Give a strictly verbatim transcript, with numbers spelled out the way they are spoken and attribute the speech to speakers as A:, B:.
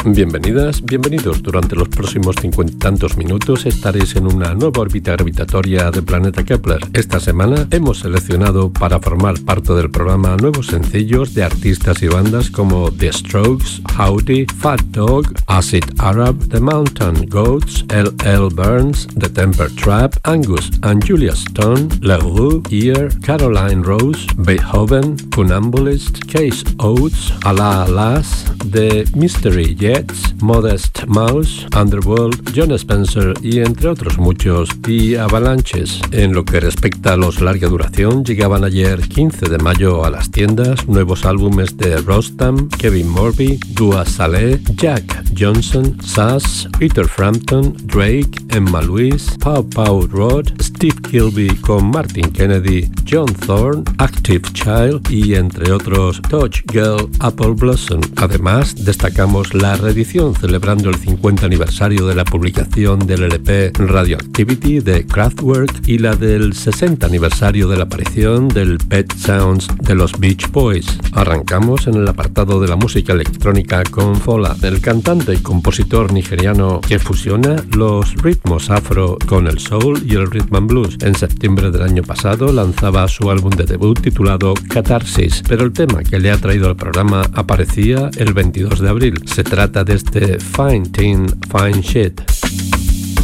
A: Bienvenidas, bienvenidos. Durante los próximos cincuenta y tantos minutos estaréis en una nueva órbita gravitatoria del planeta Kepler. Esta semana hemos seleccionado para formar parte del programa nuevos sencillos de artistas y bandas como The Strokes, Howdy, Fat Dog, Acid Arab, The Mountain Goats, L L Burns, The Temper Trap, Angus and Julia Stone, La Rue, Ear, Caroline Rose, Beethoven, Funambulist, Case Oates, Ala Alas, The Mystery Jets, Modest Mouse, Underworld, John Spencer y entre otros muchos, y Avalanches. En lo que respecta a los larga duración, llegaban ayer quince de mayo a las tiendas nuevos álbumes de Rostam, Kevin Morby, Dua Saleh, Jack Johnson, Sass, Peter Frampton, Drake, Emma Lewis, Pau Pau Rod, Steve Kilbey con Martin Kennedy, John Thorne, Active Child y entre otros Touch Girl, Apple Blossom. Además, destacamos la reedición celebrando el cincuenta aniversario de la publicación del L P Radioactivity de Kraftwerk y la del sesenta aniversario de la aparición del Pet Sounds de los Beach Boys. Arrancamos en el apartado de la música electrónica con Fola, el cantante y compositor nigeriano que fusiona los ritmos afro con el soul y el rhythm and blues. En septiembre del año pasado lanzaba su álbum de debut titulado Catharsis, pero el tema que le ha traído al programa aparecía el veintidós de abril. Se trata de este Fine Teen, Fine Shit.